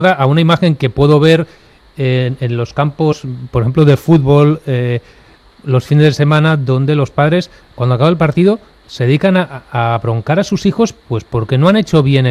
a una imagen que puedo ver en los campos, por ejemplo, de fútbol, los fines de semana, donde los padres, cuando acaba el partido, se dedican a broncar a sus hijos, pues porque no han hecho bien